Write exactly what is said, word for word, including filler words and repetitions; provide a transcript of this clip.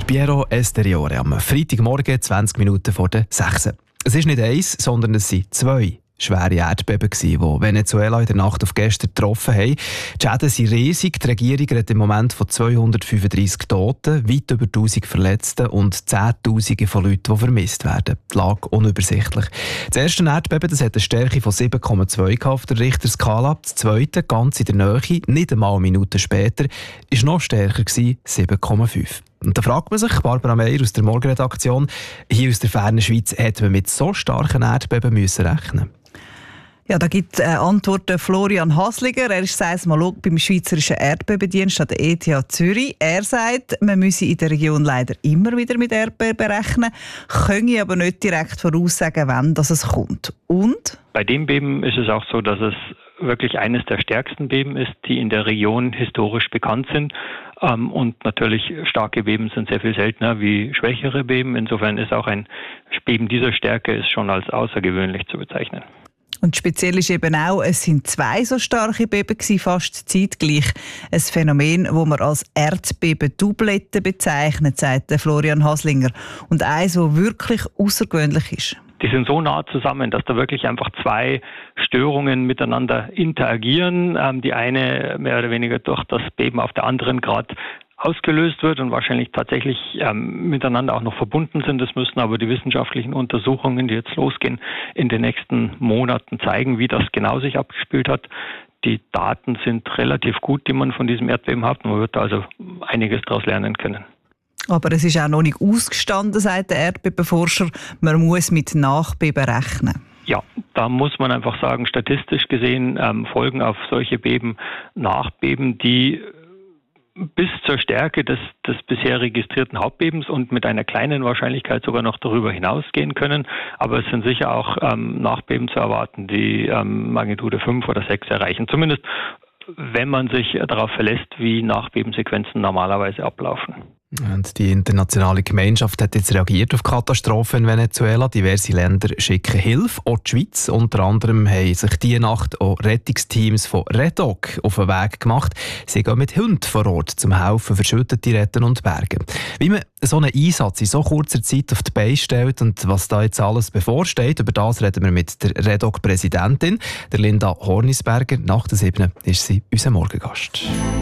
Piero Esteriore am Freitagmorgen, zwanzig Minuten vor der sechs. Es ist nicht eins, sondern es sind zwei schwere Erdbeben, die Venezuela in der Nacht auf gestern getroffen haben. Die Schäden sind riesig. Die Regierung hat im Moment von zweihundertfünfunddreissig Toten, weit über tausend Verletzten und Zehntausende von Leuten, die vermisst werden. Die Lage unübersichtlich. Das erste Erdbeben das hat eine Stärke von sieben Komma zwei auf der Richterskala. Das zweite, ganz in der Nähe, nicht einmal Minuten später, war noch stärker, sieben Komma fünf. Und da fragt man sich, Barbara Meier aus der Morgenredaktion, hier aus der fernen Schweiz, hätte man mit so starken Erdbeben müssen rechnen? Ja, da gibt eine Antwort Florian Hasliger. Er ist Seismolog beim Schweizerischen Erdbebendienst an der E T H Zürich. Er sagt, man müsse in der Region leider immer wieder mit Erdbeben rechnen, könne aber nicht direkt voraussagen, wann das es kommt. Und? Bei dem Beben ist es auch so, dass es wirklich eines der stärksten Beben ist, die in der Region historisch bekannt sind. Und natürlich starke Beben sind sehr viel seltener wie schwächere Beben. Insofern ist auch ein Beben dieser Stärke ist schon als außergewöhnlich zu bezeichnen. Und speziell ist eben auch, es sind zwei so starke Beben gewesen, fast zeitgleich. Ein Phänomen, das man als Erdbeben-Doublette bezeichnet, sagt Florian Haslinger. Und eins, das wirklich außergewöhnlich ist. Die sind so nah zusammen, dass da wirklich einfach zwei Störungen miteinander interagieren. Ähm, die eine mehr oder weniger durch das Beben auf der anderen gerade ausgelöst wird und wahrscheinlich tatsächlich ähm, miteinander auch noch verbunden sind. Das müssen aber die wissenschaftlichen Untersuchungen, die jetzt losgehen, in den nächsten Monaten zeigen, wie das genau sich abgespielt hat. Die Daten sind relativ gut, die man von diesem Erdbeben hat. Man wird also einiges daraus lernen können. Aber es ist auch noch nicht ausgestanden, sagt der Erdbebenforscher. Man muss mit Nachbeben rechnen. Ja, da muss man einfach sagen, statistisch gesehen ähm, folgen auf solche Beben Nachbeben, die bis zur Stärke des, des bisher registrierten Hauptbebens und mit einer kleinen Wahrscheinlichkeit sogar noch darüber hinausgehen können. Aber es sind sicher auch ähm, Nachbeben zu erwarten, die ähm, Magnitude fünf oder sechs erreichen. Zumindest wenn man sich darauf verlässt, wie Nachbebensequenzen normalerweise ablaufen. Und die internationale Gemeinschaft hat jetzt reagiert auf die Katastrophe in Venezuela. Diverse Länder schicken Hilfe, auch die Schweiz. Unter anderem haben sich diese Nacht auch Rettungsteams von Redok auf den Weg gemacht. Sie gehen mit Hunden vor Ort, zum Helfen, Verschüttete retten und bergen. Wie man so einen Einsatz in so kurzer Zeit auf die Beine stellt und was da jetzt alles bevorsteht, über das reden wir mit der Redok-Präsidentin, der Linda Hornisberger. Nach der sieben ist sie unser Morgengast.